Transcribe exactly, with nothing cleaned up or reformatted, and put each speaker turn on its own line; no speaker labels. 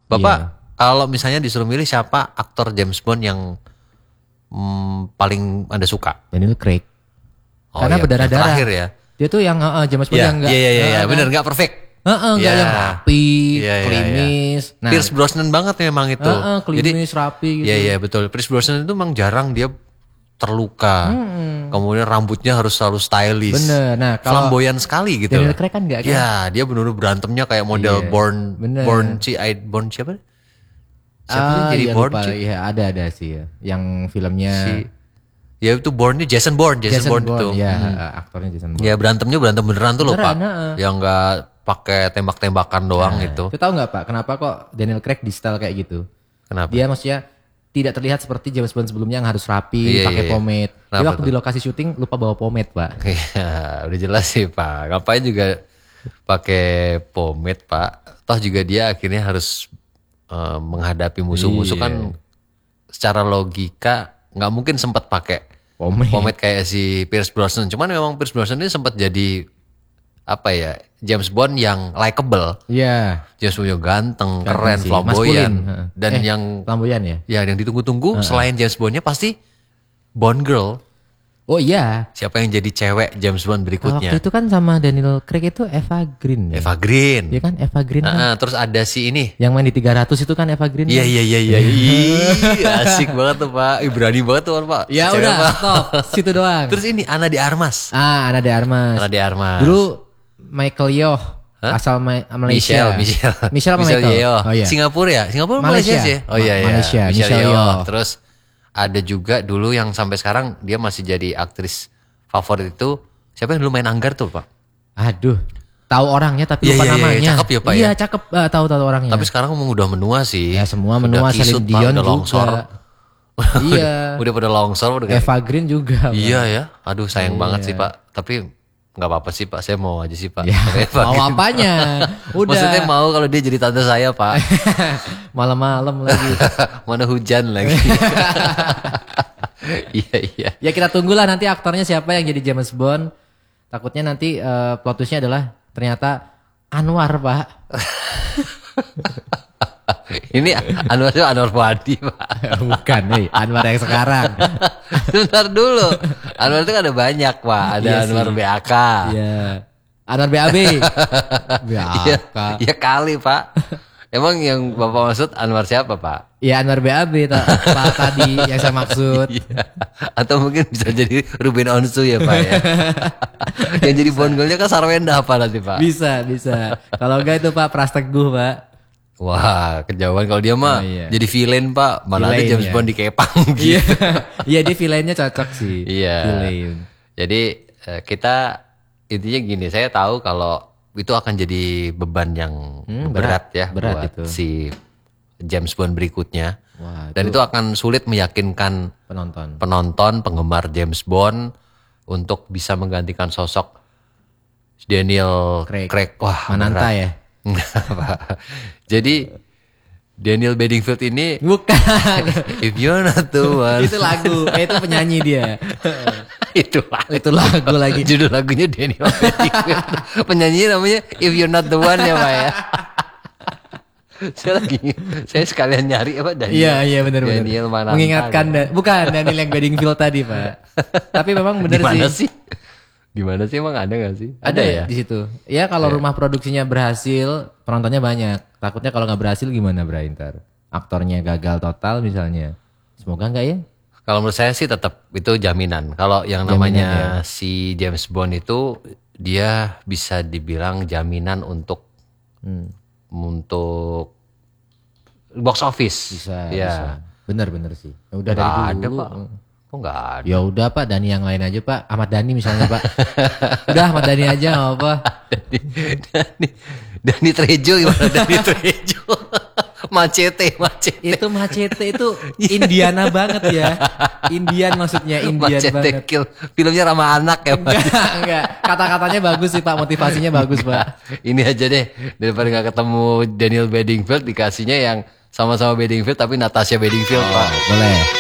Bapak
Iya.
kalau misalnya disuruh milih siapa aktor James Bond yang hmm, paling Anda suka?
Daniel Craig.
Oh,
Karena
yang-
berdarah-darah.
yang terakhir ya.
Dia tuh yang uh, James Bond
Iya,
yang enggak.
iya, iya, iya,
uh,
bener nggak perfect.
Heeh, enggak
Iya.
yang rapi,
Iya, iya,
klimis. Nah,
Pierce Brosnan banget memang itu.
Heeh, klimis, rapi gitu.
Iya iya betul. Pierce Brosnan itu memang jarang dia terluka. Kemudian rambutnya harus selalu stylish.
Bener. Nah, kalau
flamboyan sekali gitu.
Daniel Craig kan enggak kan?
Iya, dia benar-benar berantemnya kayak model
Iya,
Born
bener.
Born si I Born siapa? Siapa sih
Ah,
jadi
iya,
Born
lupa.
sih?
Iya, ada ada sih ya. Yang filmnya
Si ya itu Bourne Jason Bourne, Jason,
Jason
Bourne,
Bourne.
itu.
Iya,
Hmm.
aktornya Jason Bourne.
Ya berantemnya berantem beneran tuh loh, Pak.
Beneran, heeh.
Yang enggak pakai tembak-tembakan doang gitu.
Itu tahu nggak Pak, kenapa kok Daniel Craig di style kayak gitu?
Kenapa?
Dia maksudnya tidak terlihat seperti James Bond sebelumnya yang harus rapi,
Iya,
pakai
iya, iya.
pomade. Dia
Kenapa
waktu
tuh?
di lokasi syuting lupa bawa pomade, Pak.
Iya, udah jelas sih Pak. Ngapain juga pakai pomade Pak. Toh juga dia akhirnya harus eh, menghadapi musuh-musuh
Iya.
kan secara logika nggak mungkin sempat pakai
Pomade.
pomade kayak si Pierce Brosnan. Cuman memang Pierce Brosnan ini sempat jadi apa ya James Bond yang likable.
Iya.
James Bond yang ganteng,
Ganteng
keren,
sih,
flamboyan,
maskulin, heeh.
dan
Eh,
yang
flamboyan ya?
ya yang ditunggu-tunggu selain James Bondnya pasti Bond girl.
Oh iya.
Siapa yang jadi cewek James Bond berikutnya?
Waktu itu kan sama Daniel Craig itu Eva Green ya?
Eva Green.
Iya kan Eva Green kan?
Nah, terus ada si ini.
Yang main di tiga ratus itu kan Eva Green
Iya
kan?
iya iya iya. Ih, asik banget tuh Pak. Ih, berani banget tuh Pak.
Ya
Si cewek,
udah,
Pak.
stop. Situ doang.
Terus ini Ana de Armas.
Ah, Ana de Armas.
Ana de Armas.
Dulu Michael Yeoh, asal Ma- Malaysia.
Michelle, Michelle.
Michelle apa Michael?
Yeoh.
Oh iya.
Singapura ya? Singapura
Malaysia.
Malaysia sih. Oh iya iya.
Malaysia,
Michelle,
Michelle
Yeoh.
Yeoh.
Terus ada juga dulu yang sampai sekarang dia masih jadi aktris favorit itu siapa yang dulu main Anggar tuh Pak?
Aduh, tahu orangnya tapi
Iya,
lupa
iya, iya,
namanya.
cakep ya, Pak,
Iya,
ya?
cakep. Uh, tahu tahu orangnya.
Tapi sekarang emang udah menua sih.
ya semua
Udah
menua,
kisut,
Celine
Pak,
Dion
udah
juga.
longsor.
Iya.
Udah pada longsor udah kayak-
Eva Green juga. Pak.
Iya ya, aduh sayang
Iya.
banget sih Pak. Tapi nggak apa-apa sih Pak, saya mau aja sih Pak.
Ya,
Pakai Eva
mau
Green.
apanya? Udah.
Maksudnya mau kalau dia jadi tante saya Pak.
Malam-malam lagi.
Mana hujan lagi. Iya iya.
Ya kita tunggulah nanti aktornya siapa yang jadi James Bond. Takutnya nanti uh, plot twistnya adalah ternyata Anwar, Pak.
Ini Anwar itu Anwar Fuadi Pak.
Bukan, nih, Anwar yang sekarang.
Bentar dulu. Anwar itu kan ada banyak Pak. Ada
Iya
Anwar
sih.
B A K.
Iya. Anwar B A B. B A
Iya,
K.
iya kali Pak. Emang yang Bapak maksud Anwar siapa Pak?
Iya Anwar B A B ta- Pak tadi yang saya maksud.
Iya. Atau mungkin bisa jadi Ruben Onsu ya Pak ya. Yang jadi Bond girl-nya kan Sarwenda apa nanti Pak?
Bisa, bisa. Kalau enggak itu Pak Pras Teguh, Pak.
Wah kejauhan kalau dia mah
Oh, iya.
jadi villain Pak. Mana ada
Villain,
James
ya.
Bond dikepang
Iya.
gitu.
Iya dia villainnya cocok sih.
Iya.
Villain.
Jadi eh, kita intinya gini, saya tahu kalau itu akan jadi beban yang
Hmm,
berat,
berat.
ya
Berat
buat
itu.
si James Bond berikutnya.
Wah,
Dan itu akan sulit meyakinkan
penonton.
penonton, penggemar James Bond untuk bisa menggantikan sosok Daniel
Craig.
Craig. Wah,
Mananta
berat.
ya?
Enggak, Pak. Jadi Daniel Bedingfield ini
Bukan.
if you're not the one.
Itu lagu, eh, itu penyanyi dia.
itu lah.
Itu lagu lagi.
Judul lagunya Daniel Bedingfield. Penyanyi namanya If You're Not The One ya Pak ya. Saya lagi, saya sekalian nyari apa Daniel.
Iya, iya benar-benar.
Daniel Mananta.
Mengingatkan, da- bukan Daniel yang Bedingfield tadi, Pak. Tapi memang benar
Di mana
sih.
sih? Di mana sih emang ada gak sih?
Ada ya di situ. Ya kalau rumah produksinya berhasil, penontonnya banyak. Takutnya kalau nggak berhasil gimana, Bra, ntar? Aktornya gagal total misalnya. Semoga nggak ya?
Kalau menurut saya sih tetap itu jaminan. Kalau yang
Jaminan,
namanya
ya.
si James Bond itu dia bisa dibilang jaminan untuk
Hmm,
untuk box office.
bisa,
ya.
bisa. Bener-bener sih. Ya udah dari
Nggak ada
dulu.
Pak. Kok nggak ada?
Ya udah Pak, Dani yang lain aja Pak. Ahmad Dhani misalnya Pak. Udah Ahmad Dhani aja nggak apa.
Dani, Dani, Dani Trejo gimana Dani Trejo? Macete, macete.
Itu Macete itu Indiana banget ya. Indian maksudnya, Indian
Macete
banget.
Kill. Filmnya ramah anak ya Pak.
Enggak, enggak. Kata-katanya bagus sih Pak, motivasinya bagus Pak.
Ini aja deh, daripada nggak ketemu Daniel Bedingfield dikasihnya yang sama-sama Bedingfield tapi Natasha Bedingfield Pak.
Boleh.